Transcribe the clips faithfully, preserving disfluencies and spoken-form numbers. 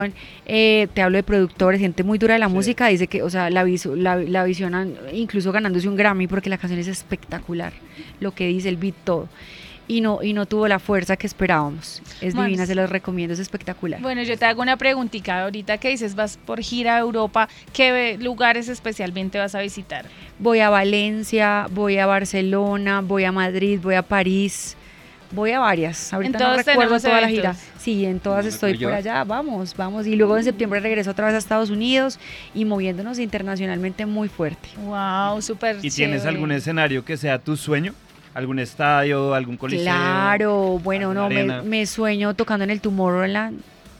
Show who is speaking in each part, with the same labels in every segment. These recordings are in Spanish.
Speaker 1: Eh, te hablo de productores, gente muy dura de la
Speaker 2: Sí.
Speaker 1: música, dice que, o sea, la, visu- la, la visionan incluso ganándose un Grammy porque la canción es espectacular, lo que dice, el beat, todo. Y no, y no tuvo la fuerza que esperábamos. Es
Speaker 3: Bueno,
Speaker 1: divina,
Speaker 3: sí.
Speaker 1: se los recomiendo, es espectacular.
Speaker 3: Bueno, yo te hago una preguntita ahorita que dices vas por gira a Europa, ¿qué lugares especialmente vas a visitar?
Speaker 1: Voy a Valencia, voy a Barcelona, voy a Madrid, voy a París, voy a varias. Ahorita
Speaker 3: En
Speaker 1: no
Speaker 3: todos
Speaker 1: recuerdo
Speaker 3: tenemos
Speaker 1: toda la
Speaker 3: eventos.
Speaker 1: gira. Sí, en todas
Speaker 4: ¿No me
Speaker 1: estoy
Speaker 4: puede
Speaker 1: por
Speaker 4: llevar?
Speaker 1: allá, vamos, vamos. Y luego en septiembre regreso otra vez a Estados Unidos y moviéndonos internacionalmente muy fuerte.
Speaker 3: Wow, súper
Speaker 2: ¿Y tienes
Speaker 3: chévere.
Speaker 2: algún escenario que sea tu sueño? ¿Algún estadio, algún coliseo?
Speaker 1: Claro, bueno,
Speaker 2: alguna
Speaker 1: no, me,
Speaker 2: arena?
Speaker 1: me sueño tocando en el Tomorrowland.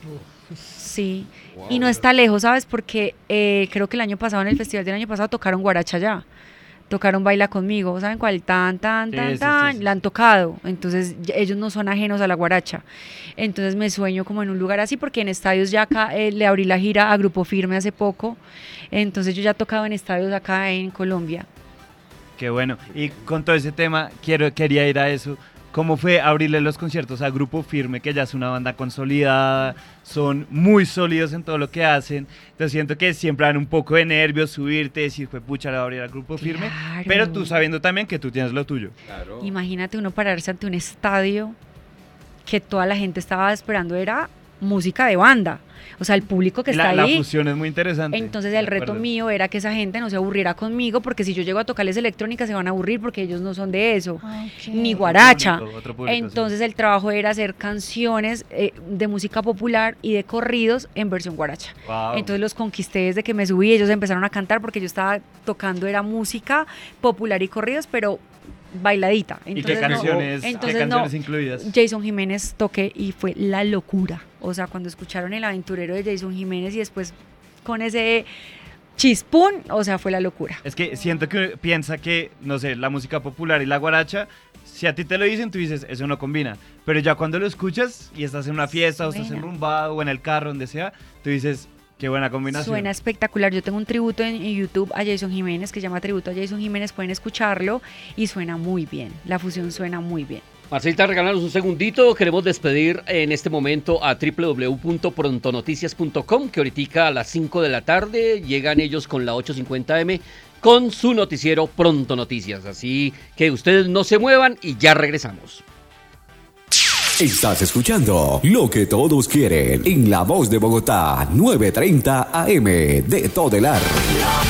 Speaker 1: Sí,
Speaker 4: Wow,
Speaker 1: y no está lejos, ¿sabes? Porque eh, creo que el año pasado, en el festival del año pasado, tocaron Guaracha ya. Tocaron Baila Conmigo, ¿saben cuál? Tan, tan,
Speaker 2: Sí,
Speaker 1: tan,
Speaker 2: sí,
Speaker 1: tan,
Speaker 2: sí, sí.
Speaker 1: la han tocado. Entonces, ya- ellos no son ajenos a la guaracha. Entonces, me sueño como en un lugar así, porque en estadios ya acá eh, le abrí la gira a Grupo Firme hace poco. Entonces, yo ya he tocado en estadios acá en Colombia.
Speaker 2: Qué bueno. Y con todo ese tema, quiero, quería ir a eso. ¿Cómo fue abrirle los conciertos a Grupo Firme, que ya es una banda consolidada, son muy sólidos en todo lo que hacen? Entonces siento que siempre dan un poco de nervios, subirte, decir, fue pucha, le voy a abrir al Grupo Firme.
Speaker 1: Claro.
Speaker 2: Pero tú sabiendo también que tú tienes lo tuyo.
Speaker 4: Claro.
Speaker 1: Imagínate uno pararse ante un estadio que toda la gente estaba esperando, era música de banda. O sea, el público que
Speaker 2: Y
Speaker 1: está
Speaker 2: la,
Speaker 1: ahí.
Speaker 2: la fusión es muy interesante.
Speaker 1: Entonces
Speaker 2: de
Speaker 1: el reto
Speaker 2: acuerdo.
Speaker 1: mío era que esa gente no se aburriera conmigo, porque si yo llego a tocarles electrónica se van a aburrir porque ellos no son de eso,
Speaker 3: Ok.
Speaker 1: ni guaracha.
Speaker 2: público, otro público,
Speaker 1: Entonces el trabajo era hacer canciones eh, de música popular y de corridos en versión guaracha.
Speaker 2: Wow.
Speaker 1: Entonces los conquisté desde que me subí, ellos empezaron a cantar porque yo estaba tocando, era música popular y corridos, pero bailadita.
Speaker 2: ¿Y qué
Speaker 1: Entonces, no-
Speaker 2: canciones, qué
Speaker 1: entonces no,
Speaker 2: canciones incluidas?
Speaker 1: Jason Jiménez toqué y fue la locura. O sea, cuando escucharon El Aventurero de Jason Jiménez y después con ese chispún, o sea, fue la locura.
Speaker 2: Es que siento que piensa que, no sé, la música popular y la guaracha, si a ti te lo dicen, tú dices, eso no combina. Pero ya cuando lo escuchas y estás en una fiesta, o estás
Speaker 1: Suena.
Speaker 2: enrumbado, o en el carro, donde sea, tú dices, qué buena combinación.
Speaker 1: Suena espectacular. Yo tengo un tributo en, en YouTube a Jason Jiménez que se llama Tributo a Jason Jiménez, pueden escucharlo y suena muy bien. La fusión suena muy bien.
Speaker 4: Marcelita, regálanos un segundito. Queremos despedir en este momento a doble u doble u doble u punto prontonoticias punto com, que ahorita a las cinco de la tarde llegan ellos con la ochocientos cincuenta eme con su noticiero Pronto Noticias. Así que ustedes no se muevan y ya regresamos.
Speaker 5: Estás escuchando Lo que todos quieren en La Voz de Bogotá, nueve treinta A M de Todelar.